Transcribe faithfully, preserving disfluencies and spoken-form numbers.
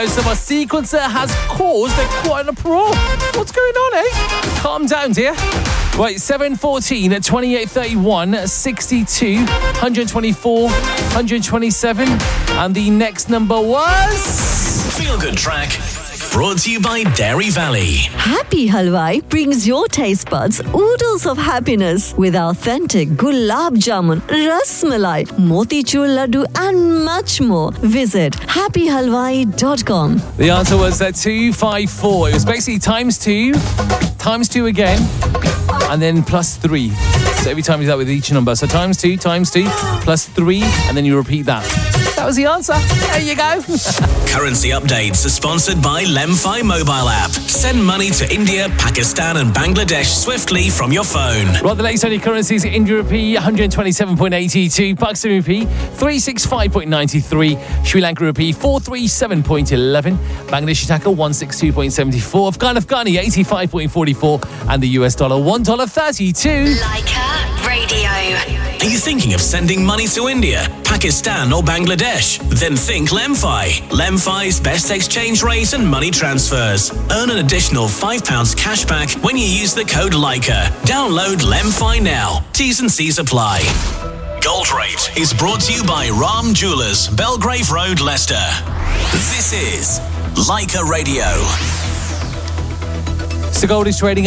So our sequencer has caused a quite an uproar. What's going on, eh? Calm down, dear. Right, seven fourteen, twenty-eight thirty-one, sixty-two, one twenty-four, one twenty-seven. And the next number was... Feel Good Track. Brought to you by Dairy Valley. Happy Halwai brings your taste buds oodles of happiness with authentic gulab jamun, ras malai, motichur laddu and much more. Visit happy halwai dot com. The answer was uh, two five four. It was basically times two, times two again, and then plus three. So every time you do that with each number. So times two, times two, plus three, and then you repeat that. That was the answer. There you go. Currency updates are sponsored by Lemfi mobile app. Send money to India, Pakistan and Bangladesh swiftly from your phone. Right, the latest on your currencies: India rupee one twenty-seven point eight two, Pakistan rupee three sixty-five point nine three, Sri Lanka rupee four thirty-seven point one one, Bangladeshi taka one sixty-two point seven four, Afghan Afghani eighty-five point four four, and the U S dollar one thirty-two. Leica Radio. Are you thinking of sending money to India, Pakistan or Bangladesh? Then think Lemfi. Lemfi's best exchange rate and money transfers. Earn an additional five pounds cash back when you use the code Leica. Download Lemfi now. T's and C's apply. Gold Rate is brought to you by Ram Jewelers, Belgrave Road, Leicester. This is Leica Radio. So gold is trading